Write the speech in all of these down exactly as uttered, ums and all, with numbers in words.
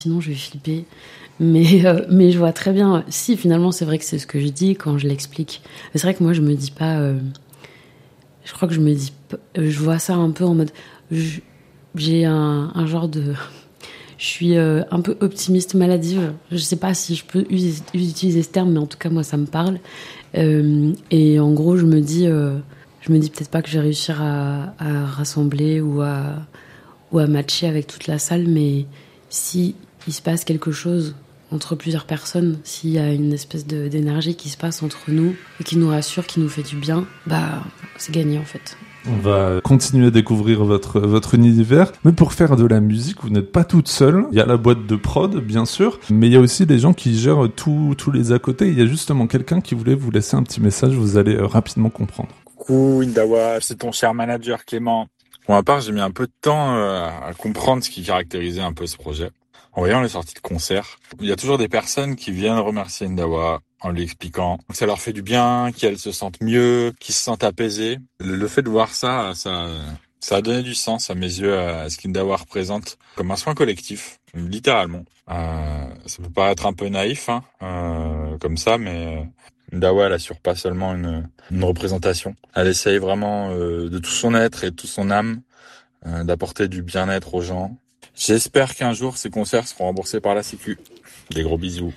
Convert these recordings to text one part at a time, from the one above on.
Sinon, je vais flipper. Mais, euh, mais je vois très bien. Si, finalement, c'est vrai que c'est ce que je dis quand je l'explique. Mais c'est vrai que moi, je me dis pas. Euh, je crois que je me dis. Je vois ça un peu en mode. Je, j'ai un, un genre de. Je suis euh, un peu optimiste maladive. Je sais pas si je peux us- utiliser ce terme, mais en tout cas, moi, ça me parle. Euh, et en gros, je me dis. Euh, je me dis peut-être pas que je vais réussir à, à rassembler ou à, ou à matcher avec toute la salle, mais si il se passe quelque chose entre plusieurs personnes, s'il y a une espèce de, d'énergie qui se passe entre nous et qui nous rassure, qui nous fait du bien, bah c'est gagné en fait. On va continuer à découvrir votre, votre univers. Mais pour faire de la musique, vous n'êtes pas toute seule. Il y a la boîte de prod, bien sûr, mais il y a aussi des gens qui gèrent tout, tous les à côté. Il y a justement quelqu'un qui voulait vous laisser un petit message, vous allez euh, rapidement comprendre. Coucou Indawa, c'est ton cher manager Clément. Pour ma part, j'ai mis un peu de temps euh, à comprendre ce qui caractérisait un peu ce projet. En voyant les sorties de concerts, il y a toujours des personnes qui viennent remercier Indawa en lui expliquant que ça leur fait du bien, qu'elles se sentent mieux, qu'ils se sentent apaisés. Le, le fait de voir ça, ça, ça a donné du sens à mes yeux à ce qu'Indawa représente comme un soin collectif, littéralement. Euh, ça peut paraître un peu naïf, hein, euh, comme ça, mais Indawa, elle assure pas seulement une, une représentation. Elle essaye vraiment euh, de tout son être et de toute son âme euh, d'apporter du bien-être aux gens. J'espère qu'un jour, ces concerts seront remboursés par la Sécu. Des gros bisous.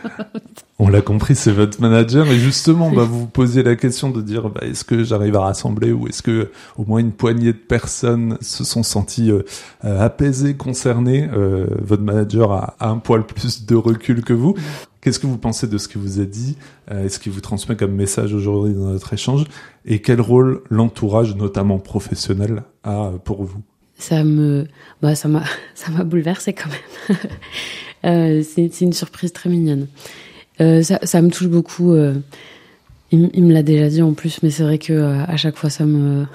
On l'a compris, c'est votre manager. Et justement, bah, vous vous posiez la question de dire, bah, est-ce que j'arrive à rassembler ou est-ce que au moins une poignée de personnes se sont senties euh, euh, apaisées, concernées. Euh, votre manager a, a un poil plus de recul que vous. Qu'est-ce que vous pensez de ce qui vous a dit? euh, Est-ce qu'il vous transmet comme message aujourd'hui dans notre échange? Et quel rôle l'entourage, notamment professionnel, a pour vous? Ça me, bah ça m'a, ça m'a bouleversée quand même. euh, c'est, c'est une surprise très mignonne. Euh, ça, ça me touche beaucoup. Euh, il, il me l'a déjà dit en plus, mais c'est vrai que euh, à chaque fois ça me,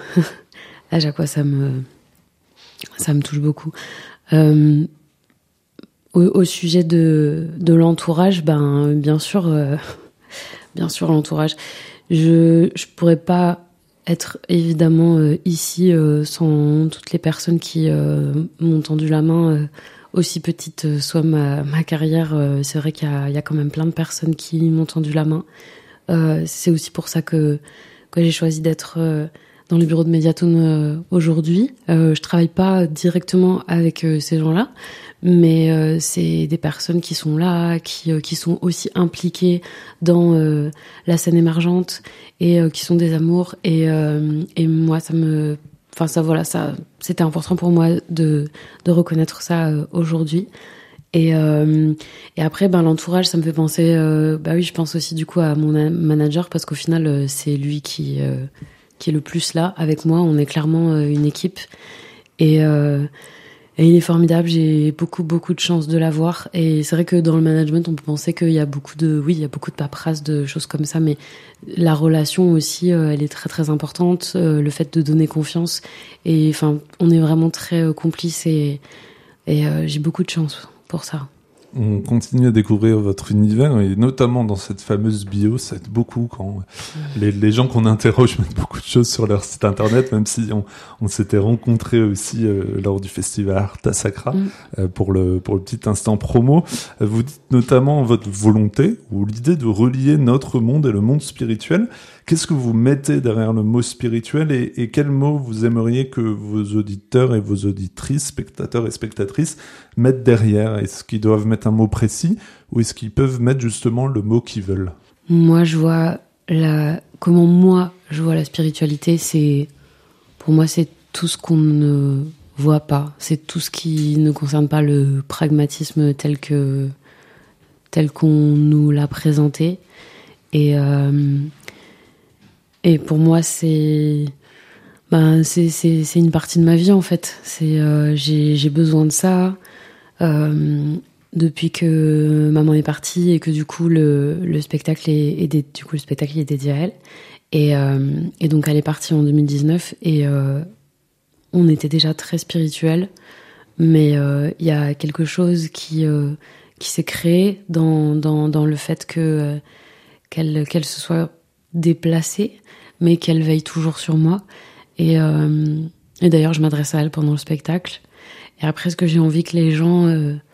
à chaque fois ça me, ça me touche beaucoup. Euh, au, au sujet de de l'entourage, ben bien sûr, euh, bien sûr l'entourage. Je je pourrais pas être évidemment euh, ici euh, sans toutes les personnes qui euh, m'ont tendu la main, euh, aussi petite euh, soit ma, ma carrière. Euh, c'est vrai qu'il y a, il y a quand même plein de personnes qui m'ont tendu la main. Euh, c'est aussi pour ça que, que j'ai choisi d'être euh, dans les bureaux de Mediatone euh, aujourd'hui. Euh, je travaille pas directement avec euh, ces gens-là, mais euh, c'est des personnes qui sont là, qui, euh, qui sont aussi impliquées dans euh, la scène émergente et euh, qui sont des amours. Et, euh, et moi, ça me, enfin ça, voilà, ça, c'était important pour moi de, de reconnaître ça euh, aujourd'hui. Et, euh, et après, ben l'entourage, ça me fait penser, euh, bah oui, je pense aussi du coup à mon a- manager parce qu'au final, euh, c'est lui qui euh, qui est le plus là avec moi. On est clairement euh, une équipe et euh, et il est formidable. J'ai beaucoup beaucoup de chance de l'avoir. Et c'est vrai que dans le management, on peut penser qu'il y a beaucoup de, oui, il y a beaucoup de paperasse, de choses comme ça, mais la relation aussi, euh, elle est très très importante. Euh, le fait de donner confiance et enfin, on est vraiment très euh, complices et et euh, j'ai beaucoup de chance pour ça. On continue à découvrir votre univers et notamment dans cette fameuse bio, ça aide beaucoup quand les, les gens qu'on interroge mettent beaucoup de choses sur leur site internet, même si on, on s'était rencontrés aussi euh, lors du festival Arta Sacra mm. euh, pour le pour le petit instant promo. Vous dites notamment votre volonté ou l'idée de relier notre monde et le monde spirituel. Qu'est-ce que vous mettez derrière le mot spirituel et, et quel mot vous aimeriez que vos auditeurs et vos auditrices, spectateurs et spectatrices mettent derrière? Est-ce qu'ils doivent mettre un mot précis ou est-ce qu'ils peuvent mettre justement le mot qu'ils veulent? Moi, je vois la... comment moi je vois la spiritualité, c'est pour moi c'est tout ce qu'on ne voit pas, c'est tout ce qui ne concerne pas le pragmatisme tel que tel qu'on nous l'a présenté et euh... Et pour moi, c'est, ben, c'est, c'est, c'est une partie de ma vie en fait. C'est, euh, j'ai, j'ai besoin de ça euh, depuis que maman est partie et que du coup le, le spectacle est, est dé, du coup le spectacle est dédié à elle. Et, euh, et donc elle est partie en deux mille dix-neuf et euh, on était déjà très spirituel, mais il euh, y a quelque chose qui euh, qui s'est créé dans dans dans le fait que euh, qu'elle qu'elle se soit déplacée, mais qu'elle veille toujours sur moi. Et, euh, et d'ailleurs, je m'adresse à elle pendant le spectacle. Et après, ce que j'ai envie que les gens euh,